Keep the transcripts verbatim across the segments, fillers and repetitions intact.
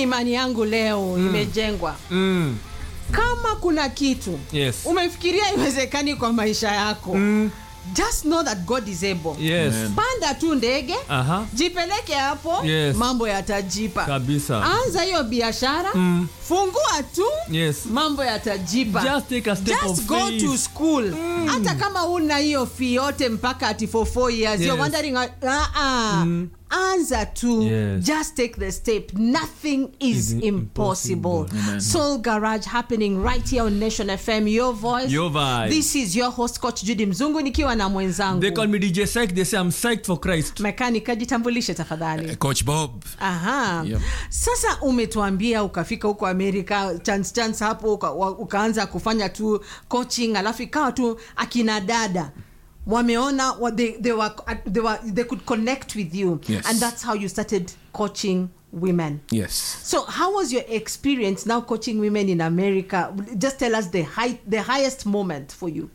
imani yangu leo mm. imejengwa. Mm. Kama kuna kitu yes. umefikiria iwezekani kwa maisha yako, mm. just know that God is able. Yes. Panda tu ndege, uh-huh. jipeleke hapo, yes. mambo yatajipa. Kabisa. Anza hiyo biashara, mm. fungua tu, yes. mambo yatajipa. Just take a step just of go faith. to school. Mm. Hata kama una hiyo fee yote mpaka ati for four years, yes. you're wondering, ah uh, uh, mm. anza tu, yes. just take the step. Nothing is, is impossible. impossible. Soul Garage happening right here on Nation F M, your voice, your vibe. This is your host Coach Judy Mzungu nikiwa na mwenzangu. They call me D J Psych. They say I'm psyched for Christ. Mechanic, jitambulishe tafadhali. Uh, Coach Bob. Aha. Yep. Sasa umetuambia ukafika huko America, chance chance hapo uka, ukaanza kufanya tu coaching, alafu ikawa tu akina dada wameona what they they were they were they could connect with you, yes. and that's how you started coaching women. Yes. So how was your experience now coaching women in America? Just tell us the high the highest moment for you.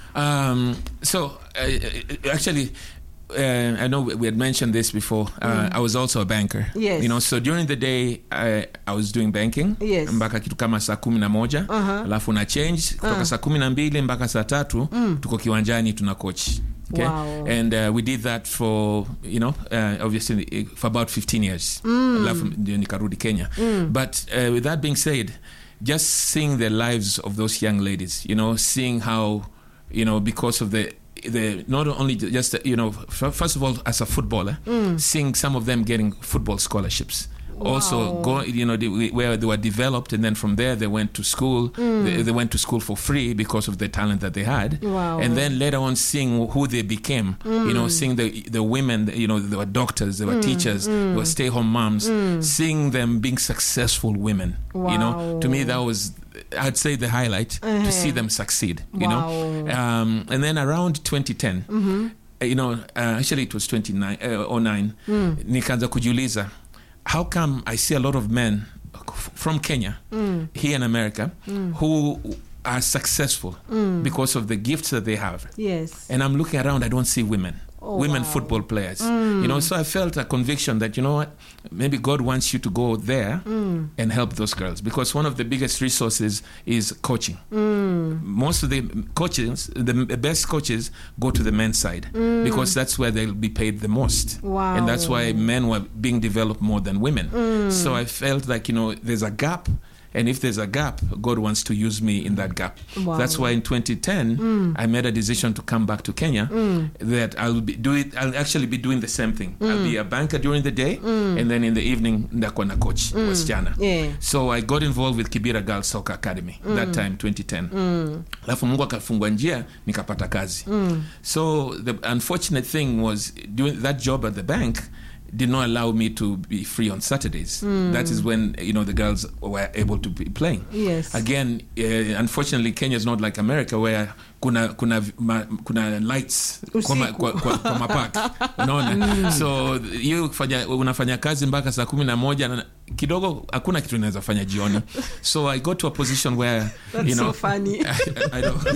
Um so uh, actually Uh, I know we had mentioned this before. Uh, mm. I was also a banker. Yes. You know, so during the day I, I was doing banking. Yes. Mpaka kitu kama saa kumi na moja. Uh-huh. Alafu na change kutoka uh. saa kumi na mbili mpaka saa tatu mm. tuko kiwanjani tuna coach. Okay? Wow. And uh, we did that for, you know, uh, obviously for about fifteen years. Mm. Alafu ndio nikarudi Kenya. Mm. But uh, with that being said, just seeing the lives of those young ladies, you know, seeing how, you know, because of the the not only just you know f- first of all as a footballer, mm. seeing some of them getting football scholarships. Wow. Also go you know they, where they were developed, and then from there they went to school. Mm. They, they went to school for free because of the talent that they had. Wow. And then later on seeing who they became, mm. you know, seeing the the women, you know, they were doctors, they were mm. teachers, mm. they were stay-home moms, mm. seeing them being successful women. Wow. You know, to me that was, I'd say, the highlight, uh-huh. to see them succeed, you wow. know. Um, and then around twenty ten, mm-hmm. uh, you know, uh, actually it was twenty-nine oh nine, mm. nikaanza kujiuliza, how come I see a lot of men from Kenya, mm. here in America, mm. who are successful mm. because of the gifts that they have. Yes. And I'm looking around, I don't see women. Oh, women wow. football players. Mm. You know, so I felt a conviction that, you know what, maybe God wants you to go there mm. and help those girls, because one of the biggest resources is coaching. Mm. Most of the coaches, the best coaches, go to the men's side mm. because that's where they'll be paid the most. Wow. And that's why men were being developed more than women. Mm. So I felt like, you know, there's a gap. And if there's a gap, God wants to use me in that gap. Wow. That's why in twenty ten, mm. I made a decision to come back to Kenya, mm. that I'll be do it. I'll actually be doing the same thing. Mm. I'll be a banker during the day, mm. and then in the evening, ndakuwa na coach mm. wasichana. Yeah. So I got involved with Kibera Girls Soccer Academy mm. that time, twenty ten. Mm. Alafu Mungu akafungua njia, nikapata kazi. Mm. So the unfortunate thing was, doing that job at the bank did not allow me to be free on Saturdays. Mm. That is when, you know, the girls were able to be playing. Yes. Again, uh, unfortunately, Kenya is not like America, where kuna kuna ma, kuna lights kwa ma, kwa, kwa, kwa mapark. Unaona? Mm. So you fanya, unafanya kazi mpaka saa kumi na moja na kidogo hakuna kitu unaweza fanya jioni. So I got to a position where, that's you know, so funny. I, I don't.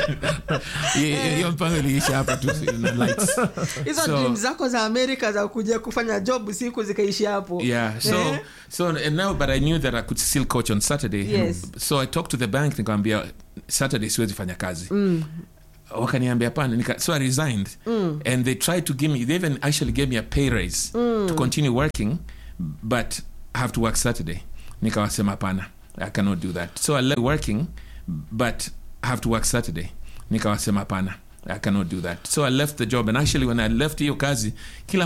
Hiyo mpango iliisha hapa tu na lights. Hizo dreams zako za America za kuja kufanya job siku zikaishia hapo. Yeah. So eh? so and now, but I knew that I could still coach on Saturday. Yes. So I talked to the bank, nikamwambia Saturday siwezi fanya kazi. Mm. Wakaniambia hapana, so I resigned. Mm. And they tried to give me, they even actually gave me a pay raise mm. to continue working, but I have to work Saturday. Nikawasema hapana, I cannot do that. So I left working, but I have to work Saturday. Nikawasema hapana, I cannot do that. So I left the job, and actually when I left hiyo kazi, kila